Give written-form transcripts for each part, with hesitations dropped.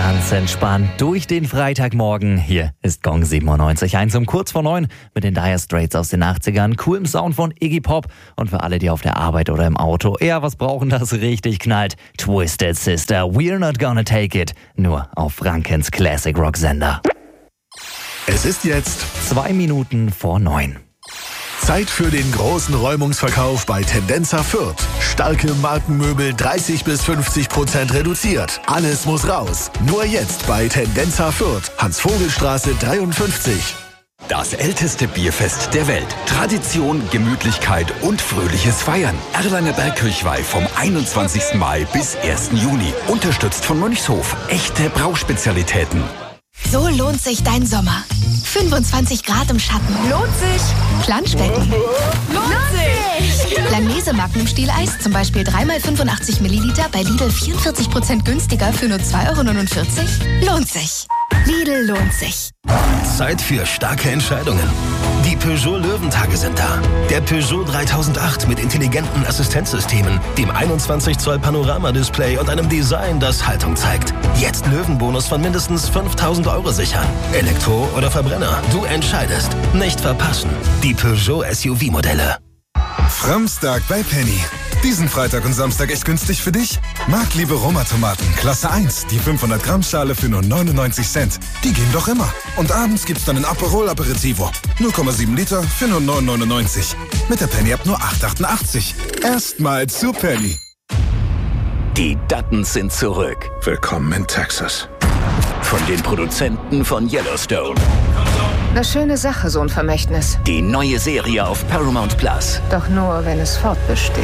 Ganz entspannt durch den Freitagmorgen. Hier ist Gong 97.1 um kurz vor 9 mit den Dire Straits aus den 80ern. Coolem Sound von Iggy Pop. Und für alle, die auf der Arbeit oder im Auto eher was brauchen, das richtig knallt. Twisted Sister, We're Not Gonna Take It. Nur auf Frankens Classic Rock Sender. Es ist jetzt 2 Minuten vor 9. Zeit für den großen Räumungsverkauf bei Tendenza Fürth. Starke Markenmöbel 30-50% reduziert. Alles muss raus. Nur jetzt bei Tendenza Fürth. Hans-Vogel-Straße 53. Das älteste Bierfest der Welt. Tradition, Gemütlichkeit und fröhliches Feiern. Erlanger Bergkirchweih vom 21. Mai bis 1. Juni. Unterstützt von Mönchshof. Echte Brauspezialitäten. So lohnt sich dein Sommer. 25 Grad im Schatten. Lohnt sich. Planschbecken. Lohnt sich. Langnese Magnum-Stieleis, zum Beispiel 3x85 Milliliter bei Lidl 44% günstiger für nur 2,49 €. Lohnt sich. Lidl lohnt sich. Zeit für starke Entscheidungen. Die Peugeot Löwentage sind da. Der Peugeot 3008 mit intelligenten Assistenzsystemen, dem 21 Zoll Panoramadisplay und einem Design, das Haltung zeigt. Jetzt Löwenbonus von mindestens 5.000 € sichern. Elektro oder Verbrenner, du entscheidest. Nicht verpassen. Die Peugeot SUV-Modelle. Framstag bei Penny. Diesen Freitag und Samstag echt günstig für dich? Marktliebe Roma-Tomaten, Klasse 1, die 500 Gramm Schale für nur 99 Cent. Die gehen doch immer. Und abends gibt's dann ein Aperol Aperitivo. 0,7 Liter für nur 9,99. Mit der Penny ab nur 8,88. Erstmal zu Penny. Die Duttons sind zurück. Willkommen in Texas. Von den Produzenten von Yellowstone. Eine schöne Sache, so ein Vermächtnis. Die neue Serie auf Paramount Plus. Doch nur, wenn es fortbesteht.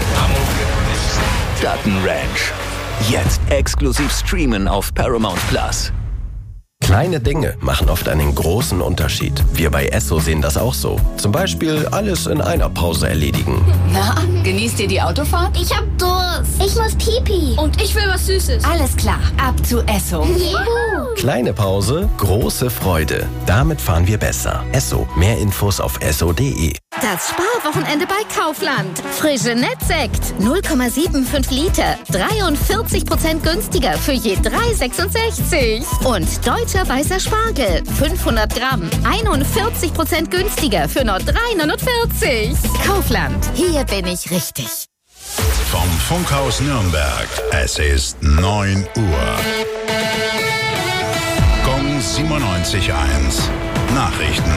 Dutton Ranch. Jetzt exklusiv streamen auf Paramount Plus. Kleine Dinge machen oft einen großen Unterschied. Wir bei Esso sehen das auch so. Zum Beispiel alles in einer Pause erledigen. Na, genießt ihr die Autofahrt? Ich hab Durst. Ich muss Pipi. Und ich will was Süßes. Alles klar, ab zu Esso. Juhu. Kleine Pause, große Freude. Damit fahren wir besser. Esso. Mehr Infos auf esso.de. Das Sparwochenende bei Kaufland. Frische Nettsekt. 0,75 Liter. 43% günstiger für je 3,66. Und deutscher weißer Spargel. 500 Gramm. 41% günstiger für nur 3,49. Kaufland. Hier bin ich richtig. Vom Funkhaus Nürnberg. Es ist 9 Uhr. Gong 97.1. Nachrichten.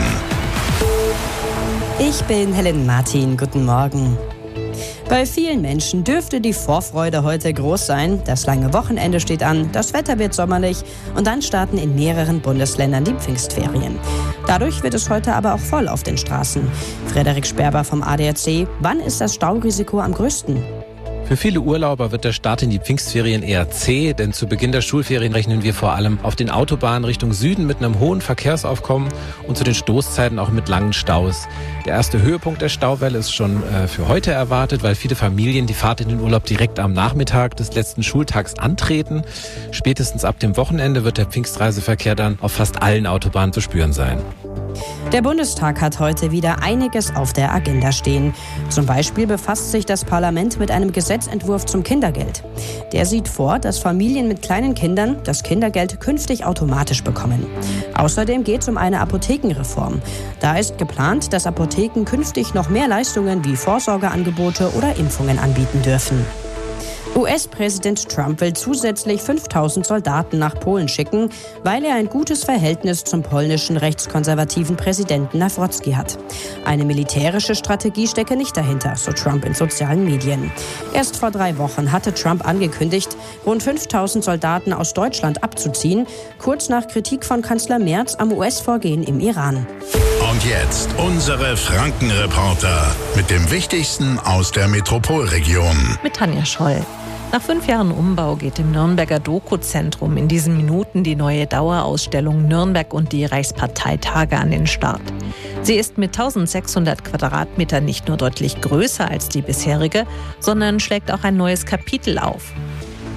Ich bin Helen Martin. Guten Morgen. Bei vielen Menschen dürfte die Vorfreude heute groß sein. Das lange Wochenende steht an, das Wetter wird sommerlich und dann starten in mehreren Bundesländern die Pfingstferien. Dadurch wird es heute aber auch voll auf den Straßen. Frederik Sperber vom ADAC. Wann ist das Staurisiko am größten? Für viele Urlauber wird der Start in die Pfingstferien eher zäh, denn zu Beginn der Schulferien rechnen wir vor allem auf den Autobahnen Richtung Süden mit einem hohen Verkehrsaufkommen und zu den Stoßzeiten auch mit langen Staus. Der erste Höhepunkt der Stauwelle ist schon für heute erwartet, weil viele Familien die Fahrt in den Urlaub direkt am Nachmittag des letzten Schultags antreten. Spätestens ab dem Wochenende wird der Pfingstreiseverkehr dann auf fast allen Autobahnen zu spüren sein. Der Bundestag hat heute wieder einiges auf der Agenda stehen. Zum Beispiel befasst sich das Parlament mit einem Gesetzentwurf zum Kindergeld. Der sieht vor, dass Familien mit kleinen Kindern das Kindergeld künftig automatisch bekommen. Außerdem geht es um eine Apothekenreform. Da ist geplant, dass Apotheken künftig noch mehr Leistungen wie Vorsorgeangebote oder Impfungen anbieten dürfen. US-Präsident Trump will zusätzlich 5.000 Soldaten nach Polen schicken, weil er ein gutes Verhältnis zum polnischen rechtskonservativen Präsidenten Nawrocki hat. Eine militärische Strategie stecke nicht dahinter, so Trump in sozialen Medien. Erst vor 3 Wochen hatte Trump angekündigt, rund 5.000 Soldaten aus Deutschland abzuziehen, kurz nach Kritik von Kanzler Merz am US-Vorgehen im Iran. Und jetzt unsere Franken-Reporter mit dem Wichtigsten aus der Metropolregion. Mit Tanja Scholl. Nach 5 Jahren Umbau geht im Nürnberger Doku-Zentrum in diesen Minuten die neue Dauerausstellung Nürnberg und die Reichsparteitage an den Start. Sie ist mit 1600 Quadratmetern nicht nur deutlich größer als die bisherige, sondern schlägt auch ein neues Kapitel auf.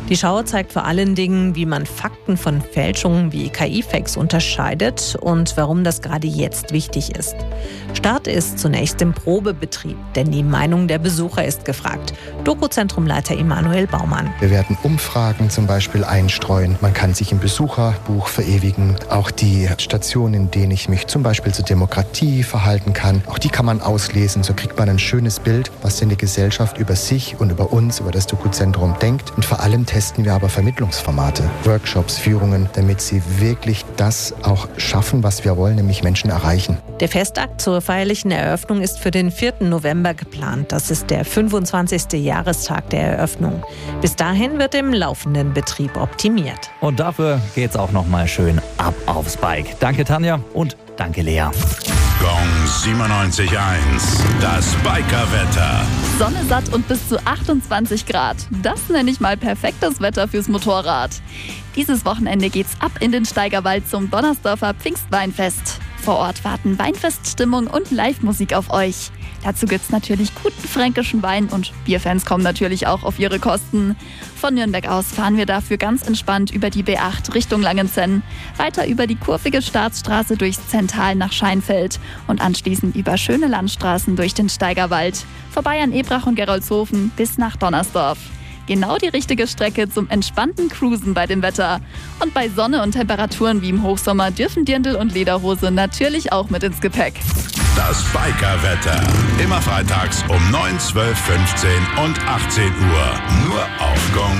Die Schau zeigt vor allen Dingen, wie man Fakten von Fälschungen wie KI-Fakes unterscheidet und warum das gerade jetzt wichtig ist. Start ist zunächst im Probebetrieb, denn die Meinung der Besucher ist gefragt. Doku-Zentrumleiter Emanuel Baumann. Wir werden Umfragen zum Beispiel einstreuen. Man kann sich im Besucherbuch verewigen. Auch die Stationen, in denen ich mich zum Beispiel zur Demokratie verhalten kann, auch die kann man auslesen. So kriegt man ein schönes Bild, was denn die Gesellschaft über sich und über uns, über das Doku-Zentrum denkt. Und vor allem testen wir aber Vermittlungsformate, Workshops, Führungen, damit sie wirklich das auch schaffen, was wir wollen, nämlich Menschen erreichen. Der Festakt zur feierlichen Eröffnung ist für den 4. November geplant. Das ist der 25. Jahrestag der Eröffnung. Bis dahin wird im laufenden Betrieb optimiert. Und dafür geht's auch noch mal schön ab aufs Bike. Danke Tanja und danke Lea. Gong 97.1, das Bikerwetter. Sonne satt und bis zu 28 Grad. Das nenne ich mal perfektes Wetter fürs Motorrad. Dieses Wochenende geht's ab in den Steigerwald zum Donnersdorfer Pfingstweinfest. Vor Ort warten Weinfeststimmung und Live-Musik auf euch. Dazu gibt's natürlich guten fränkischen Wein und Bierfans kommen natürlich auch auf ihre Kosten. Von Nürnberg aus fahren wir dafür ganz entspannt über die B8 Richtung Langenzenn, weiter über die kurvige Staatsstraße durchs Zenttal nach Scheinfeld und anschließend über schöne Landstraßen durch den Steigerwald, vorbei an Ebrach und Gerolzhofen bis nach Donnersdorf. Genau die richtige Strecke zum entspannten Cruisen bei dem Wetter. Und bei Sonne und Temperaturen wie im Hochsommer dürfen Dirndl und Lederhose natürlich auch mit ins Gepäck. Das Bikerwetter. Immer freitags um 9, 12, 15 und 18 Uhr. Nur auf Gong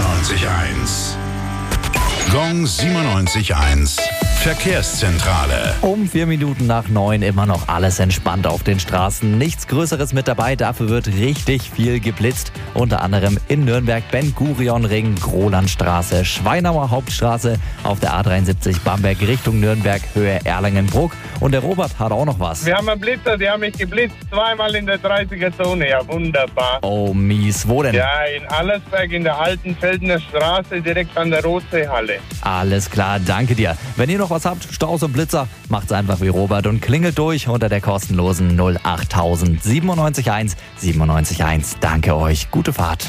97.1. Gong 97.1. Verkehrszentrale. Um 4 Minuten nach 9 immer noch alles entspannt auf den Straßen. Nichts Größeres mit dabei, dafür wird richtig viel geblitzt. Unter anderem in Nürnberg, Ben-Gurion-Ring, Grolandstraße, Schweinauer Hauptstraße, auf der A73 Bamberg Richtung Nürnberg, Höhe Erlangen-Bruck. Und der Robert hat auch noch was. Wir haben einen Blitzer, die haben mich geblitzt, zweimal in der 30er-Zone. Ja, wunderbar. Oh, mies. Wo denn? Ja, in Allersberg in der alten Feldener Straße, direkt an der Rotseehalle. Alles klar, danke dir. Wenn ihr noch was habt, Staus und Blitzer, macht's einfach wie Robert und klingelt durch unter der kostenlosen 08000 97.1 97.1. Danke euch, gute Fahrt.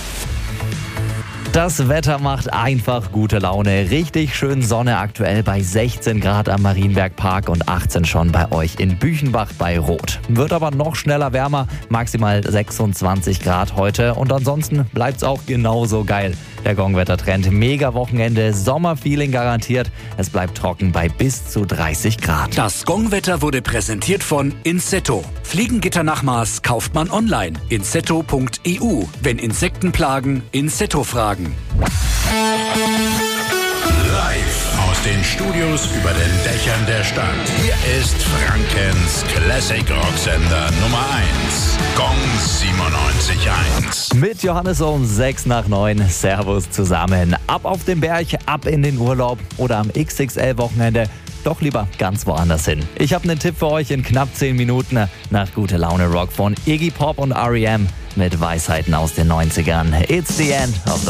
Das Wetter macht einfach gute Laune. Richtig schön Sonne aktuell bei 16 Grad am Marienbergpark und 18 schon bei euch in Büchenbach bei Rot. Wird aber noch schneller wärmer, maximal 26 Grad heute und ansonsten bleibt's auch genauso geil. Der Gong-Wettertrend, mega Wochenende, Sommerfeeling garantiert. Es bleibt trocken bei bis zu 30 Grad. Das Gong-Wetter wurde präsentiert von Insetto. Fliegengitter nach Maß kauft man online. Insetto.eu. Wenn Insekten plagen, Insetto fragen. Live aus den Studios über den Dächern der Stadt. Hier ist Frankens Classic Rocksender Nummer 1. Gong 97.1. Mit Johannes um 6 nach 9. Servus zusammen. Ab auf den Berg, ab in den Urlaub oder am XXL-Wochenende. Doch lieber ganz woanders hin. Ich habe einen Tipp für euch in knapp 10 Minuten nach Gute Laune Rock von Iggy Pop und R.E.M. mit Weisheiten aus den 90ern. It's the end of the